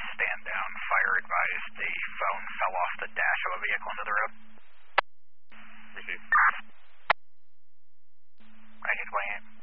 stand down. Fire advised the phone fell off the dash of a vehicle into the road. Received. 1928.